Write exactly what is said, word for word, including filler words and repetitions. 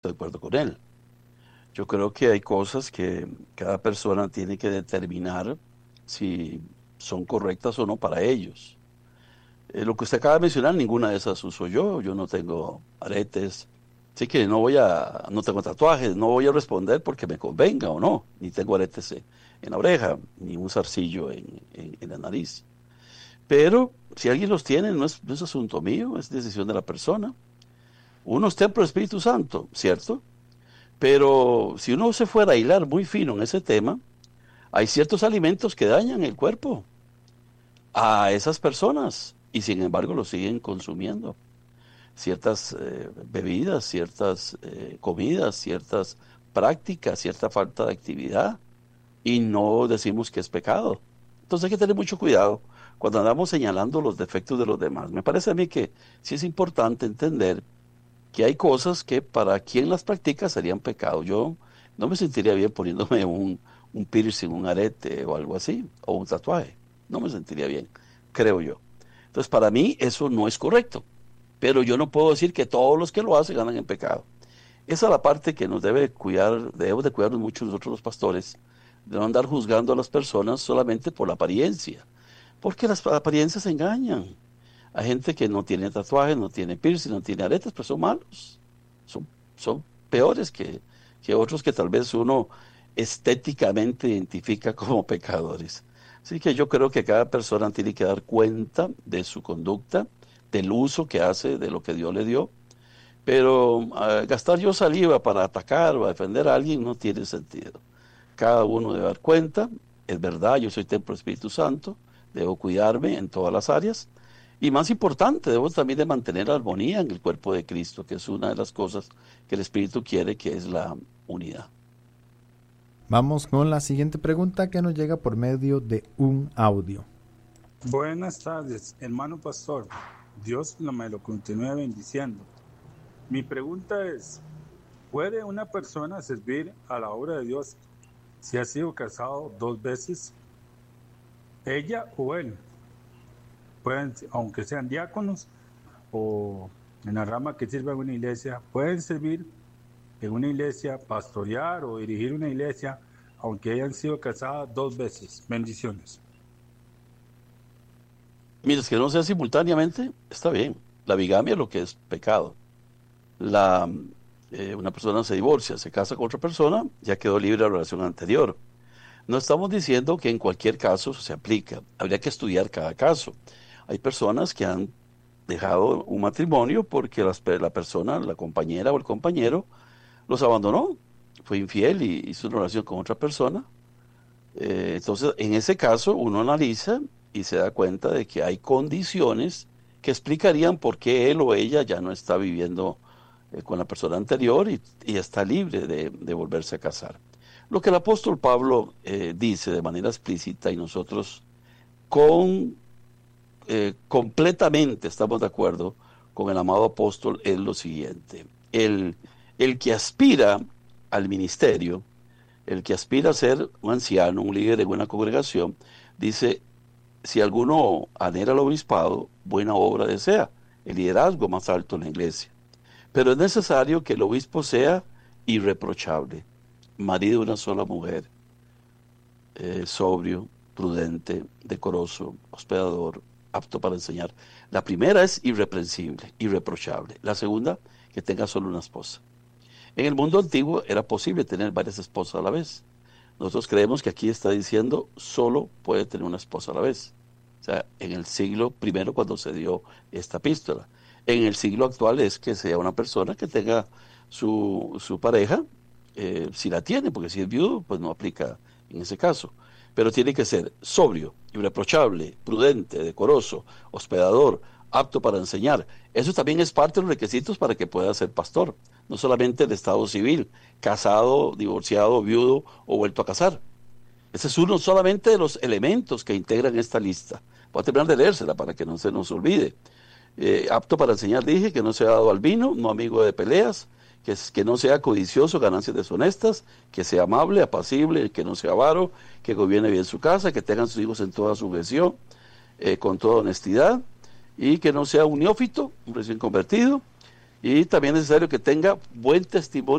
de acuerdo con él. Yo creo que hay cosas que cada persona tiene que determinar si son correctas o no para ellos. Eh, lo que usted acaba de mencionar, ninguna de esas uso yo. Yo no tengo aretes. Así que no voy a, no tengo tatuajes, no voy a responder porque me convenga o no. Ni tengo aretes en, en la oreja, ni un zarcillo en, en- en la nariz. Pero si alguien los tiene, no es, no es asunto mío, es decisión de la persona. Uno es templo del Espíritu Santo, ¿cierto? Pero si uno se fuera a hilar muy fino en ese tema, hay ciertos alimentos que dañan el cuerpo a esas personas y sin embargo lo siguen consumiendo. Ciertas eh, bebidas, ciertas eh, comidas, ciertas prácticas, cierta falta de actividad y no decimos que es pecado. Entonces hay que tener mucho cuidado cuando andamos señalando los defectos de los demás. Me parece a mí que sí es importante entender que hay cosas que para quien las practica serían pecado. Yo no me sentiría bien poniéndome un, un piercing, un arete o algo así, o un tatuaje. No me sentiría bien, creo yo. Entonces, para mí eso no es correcto, pero yo no puedo decir que todos los que lo hacen andan en pecado. Esa es la parte que nos debe cuidar, debemos de cuidarnos mucho nosotros los pastores, de no andar juzgando a las personas solamente por la apariencia, porque las apariencias engañan. Hay gente que no tiene tatuajes, no tiene piercing, no tiene aretes, pero son malos. Son, son peores que, que otros que tal vez uno estéticamente identifica como pecadores. Así que yo creo que cada persona tiene que dar cuenta de su conducta, del uso que hace de lo que Dios le dio. Pero uh, gastar yo saliva para atacar o defender a alguien no tiene sentido. Cada uno debe dar cuenta, es verdad, yo soy templo del Espíritu Santo, debo cuidarme en todas las áreas. Y más importante, debo también de mantener armonía en el cuerpo de Cristo, que es una de las cosas que el Espíritu quiere, que es la unidad. Vamos con la siguiente pregunta que nos llega por medio de un audio. Buenas tardes, hermano pastor. Dios lo- me lo continúe bendiciendo. Mi pregunta es, ¿puede una persona servir a la obra de Dios si ha sido casado dos veces? Ella o él. Pueden, aunque sean diáconos o en la rama que sirve en una iglesia, pueden servir en una iglesia, pastorear o dirigir una iglesia, aunque hayan sido casadas dos veces. Bendiciones. Mira, es que no sea simultáneamente, está bien. La bigamia es lo que es pecado. La, eh, una persona se divorcia, se casa con otra persona, ya quedó libre de la relación anterior. No estamos diciendo que en cualquier caso se aplica. Habría que estudiar cada caso. Hay personas que han dejado un matrimonio porque las pe- la persona, la compañera o el compañero, los abandonó, fue infiel y hizo una relación con otra persona. Eh, entonces, en ese caso, uno analiza y se da cuenta de que hay condiciones que explicarían por qué él o ella ya no está viviendo eh, con la persona anterior y, y está libre de, de volverse a casar. Lo que el apóstol Pablo eh, dice de manera explícita y nosotros con, eh, completamente estamos de acuerdo con el amado apóstol es lo siguiente. El, el que aspira al ministerio, el que aspira a ser un anciano, un líder de una congregación, dice, si alguno anhela el obispado, buena obra desea, el liderazgo más alto en la iglesia. Pero es necesario que el obispo sea irreprochable, marido de una sola mujer, eh, sobrio, prudente, decoroso, hospedador, apto para enseñar. La primera es irreprensible, irreprochable. La segunda, que tenga solo una esposa. En el mundo antiguo era posible tener varias esposas a la vez. Nosotros creemos que aquí está diciendo solo puede tener una esposa a la vez. O sea, en el siglo primero cuando se dio esta epístola. En el siglo actual es que sea una persona que tenga su, su pareja, eh, si la tiene, porque si es viudo, pues no aplica en ese caso. Pero tiene que ser sobrio, irreprochable, prudente, decoroso, hospedador, apto para enseñar. Eso también es parte de los requisitos para que pueda ser pastor. No solamente el estado civil, casado, divorciado, viudo o vuelto a casar. Ese es uno solamente de los elementos que integran esta lista. Voy a terminar de leérsela para que no se nos olvide. Eh, apto para enseñar, dije, que no sea dado al vino, no amigo de peleas, que, es, que no sea codicioso, ganancias deshonestas, que sea amable, apacible, que no sea avaro, que gobierne bien su casa, que tengan sus hijos en toda sujeción, eh, con toda honestidad, y que no sea un neófito, un recién convertido, y también es necesario que tenga buen testimonio